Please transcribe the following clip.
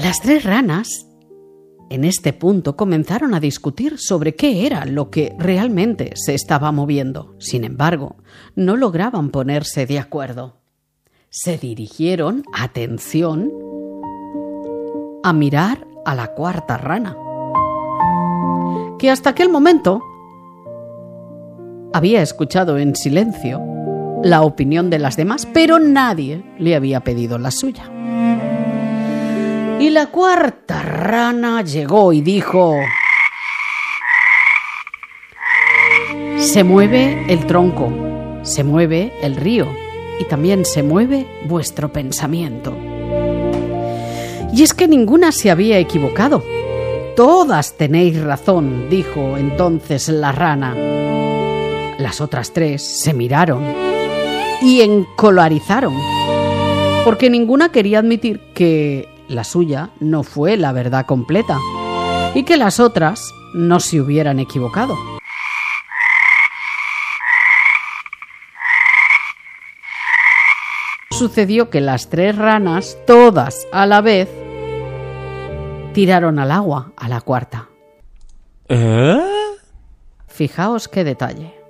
Las 3 ranas en este punto comenzaron a discutir sobre qué era lo que realmente se estaba moviendo. Sin embargo, no lograban ponerse de acuerdo. Se dirigieron, atención, a mirar a la 4ª rana, que hasta aquel momento había escuchado en silencio la opinión de las demás, pero nadie le había pedido la suya. Y la 4ª rana llegó y dijo: se mueve el tronco, se mueve el río y también se mueve vuestro pensamiento. Y es que ninguna se había equivocado. Todas tenéis razón, dijo entonces la rana. Las otras 3 se miraron y encolarizaron, porque ninguna quería admitir que la suya no fue la verdad completa y que las otras no se hubieran equivocado. Sucedió que las 3 ranas, todas a la vez, tiraron al agua a la 4ª. Fijaos qué detalle.